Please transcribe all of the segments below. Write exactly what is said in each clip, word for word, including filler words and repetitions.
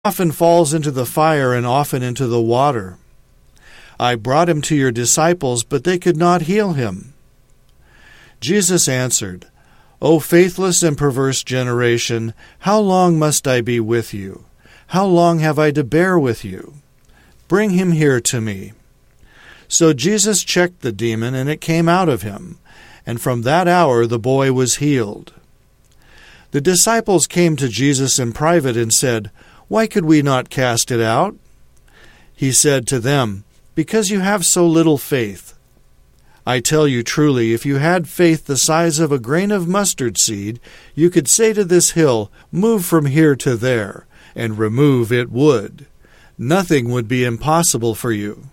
often falls into the fire and often into the water. I brought him to your disciples, but they could not heal him." Jesus answered, "O faithless and perverse generation, how long must I be with you? How long have I to bear with you? Bring him here to me." So Jesus checked the demon, and it came out of him, and from that hour the boy was healed. The disciples came to Jesus in private and said, "Why could we not cast it out?" He said to them, "Because you have so little faith. I tell you truly, if you had faith the size of a grain of mustard seed, you could say to this hill, 'Move from here to there,' and remove it would. Nothing would be impossible for you."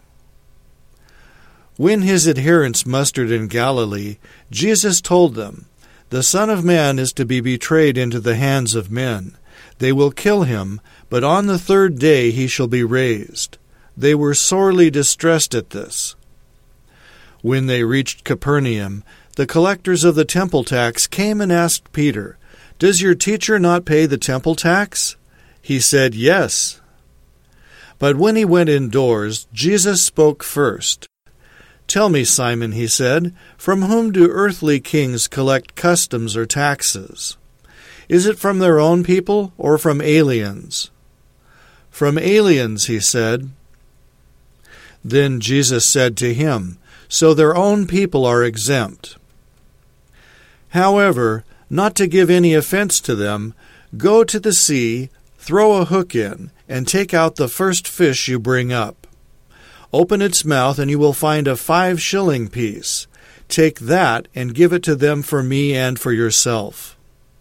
When his adherents mustered in Galilee, Jesus told them, "The Son of Man is to be betrayed into the hands of men. They will kill him, but on the third day he shall be raised." They were sorely distressed at this. When they reached Capernaum, the collectors of the temple tax came and asked Peter, "Does your teacher not pay the temple tax?" He said, "Yes." But when he went indoors, Jesus spoke first. "Tell me, Simon," he said, "from whom do earthly kings collect customs or taxes? Is it from their own people or from aliens?" "From aliens," he said. Then Jesus said to him, "So their own people are exempt. However, not to give any offense to them, go to the sea, throw a hook in, and take out the first fish you bring up. Open its mouth, and you will find a five-shilling piece. Take that and give it to them for me and for yourself."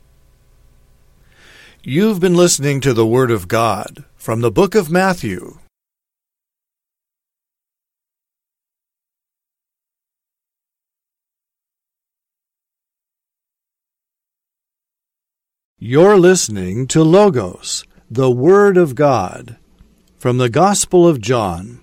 You've been listening to the Word of God from the book of Matthew. You're listening to Logos, the Word of God, from the Gospel of John.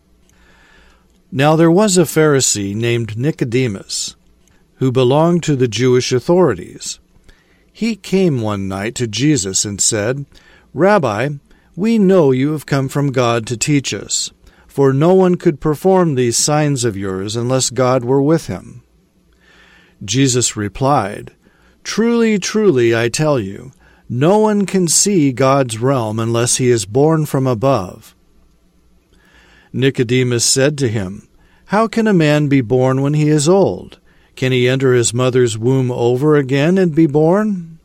Now there was a Pharisee named Nicodemus, who belonged to the Jewish authorities. He came one night to Jesus and said, "Rabbi, we know you have come from God to teach us, for no one could perform these signs of yours unless God were with him." Jesus replied, "Truly, truly, I tell you, no one can see God's realm unless he is born from above." Nicodemus said to him, "How can a man be born when he is old? Can he enter his mother's womb over again and be born?"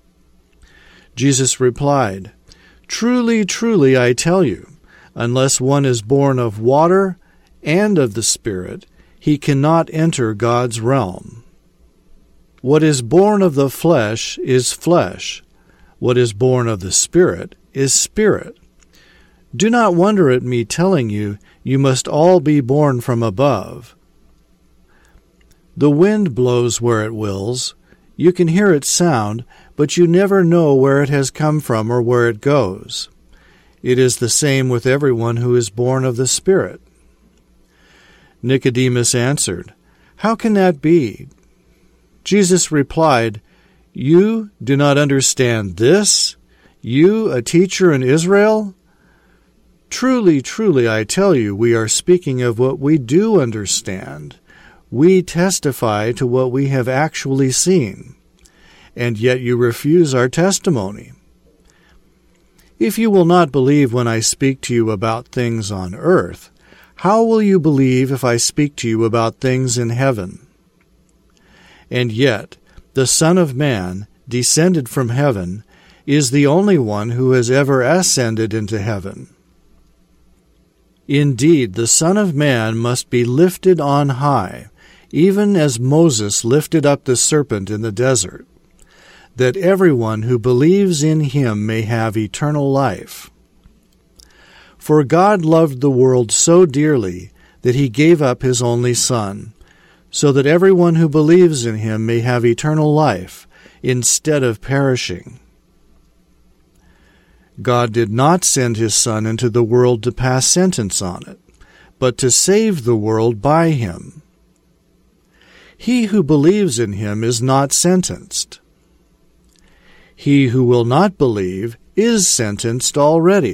Jesus replied, "Truly, truly, I tell you, unless one is born of water and of the Spirit, he cannot enter God's realm. What is born of the flesh is flesh. What is born of the Spirit is spirit. Do not wonder at me telling you, you must all be born from above. The wind blows where it wills. You can hear its sound, but you never know where it has come from or where it goes. It is the same with everyone who is born of the Spirit." Nicodemus answered, "How can that be?" Jesus replied, "You do not understand this? You, a teacher in Israel? Truly, truly, I tell you, we are speaking of what we do understand. We testify to what we have actually seen, and yet you refuse our testimony. If you will not believe when I speak to you about things on earth, how will you believe if I speak to you about things in heaven? And yet, the Son of Man, descended from heaven, is the only one who has ever ascended into heaven. Indeed, the Son of Man must be lifted on high, even as Moses lifted up the serpent in the desert, that everyone who believes in him may have eternal life. For God loved the world so dearly that he gave up his only Son, so that everyone who believes in him may have eternal life, instead of perishing. God did not send his Son into the world to pass sentence on it, but to save the world by him. He who believes in him is not sentenced. He who will not believe is sentenced already.